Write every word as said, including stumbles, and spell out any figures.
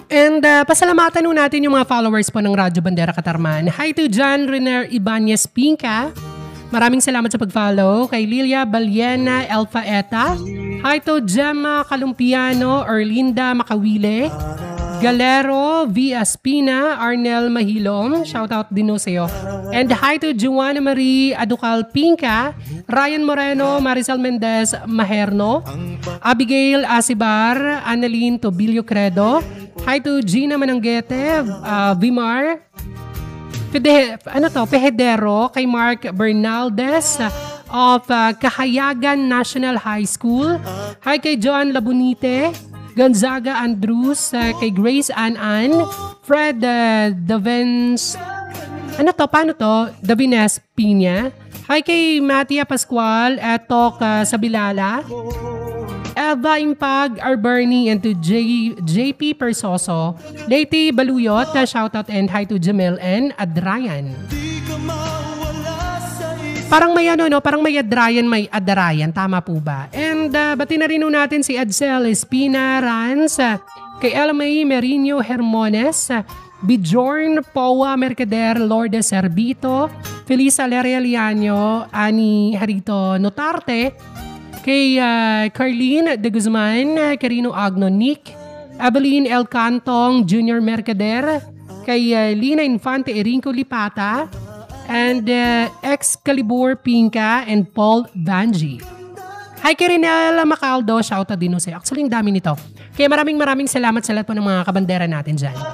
And uh, pasalamatan nun natin yung mga followers po ng Radyo Bandera Katarman. Hi to John Rener Ibanez Pinca. Maraming salamat sa pag-follow. Kay Lilia Balyena Elfa Eta. Hi to Gemma Kalumpiano, Erlinda Makawile. Galero, V. Espina, Arnel Mahilom, shoutout din no sa'yo. And hi to Juana Marie Aducal Pinca, Ryan Moreno, Maricel Mendez Maherno, Abigail Asibar, Annalyn Tobilio Credo. Hi to Gina Mananguete, uh, Vimar, Pede, ano to, Pehedero, kay Mark Bernaldez of uh, Kahayagan National High School. Hi kay Joan Labunite, Gonzaga Andrews, uh, kay Grace Ann Ann, Fred uh, Davens, ano to, paano to? Davines Pina. Hi kay Matia Pascual, Etok uh, Sabilala, Eva Impag, Arbernie, and to J, JP Persoso, Lady Baluyot, uh, shoutout and hi to Jamel and Adrayan. Parang may ano, no? Parang may Adrayan, may Adarayan. Tama po ba? And uh, bati na rin natin si Edsel Espina Ranz, uh, kay Elma Merino Hermones, uh, Bjorn Powa Mercader Lourdes Servito, Felisa Lereliano, Ani Harito Notarte, kay uh, Carlene De Guzman, uh, Carino Agno Nick, Evelyn El Cantong Junior Mercader, kay uh, Lina Infante Erinco Lipata, and uh, Excalibur Pinca and Paul Vanji. Hi kay Rinella Macaldo, shoutout din sa'yo. Actually, ang dami nito. Kaya maraming maraming salamat sa lahat po ng mga kabandera natin dyan.